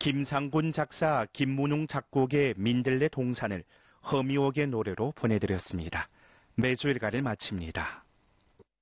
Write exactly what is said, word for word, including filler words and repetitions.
김상군 작사, 김문웅 작곡의 민들레 동산을 허미옥의 노래로 보내드렸습니다. 매주 일과를 마칩니다.